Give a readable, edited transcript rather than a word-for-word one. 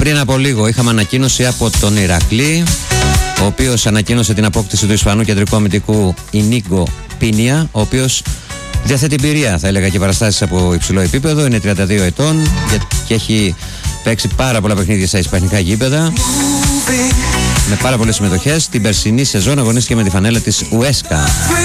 Πριν από λίγο είχαμε ανακοίνωση από τον Ηρακλή, ο οποίος ανακοίνωσε την απόκτηση του Ισπανού κεντρικού αμυντικού Ινίγκο Πίνια, ο οποίος διαθέτει εμπειρία, θα έλεγα, και παραστάσεις από υψηλό επίπεδο. Είναι 32 ετών και έχει παίξει πάρα πολλά παιχνίδια στα ισπανικά γήπεδα, με πάρα πολλές συμμετοχές. Την περσινή σεζόν αγωνίστηκε με τη φανέλα της Ουέσκα.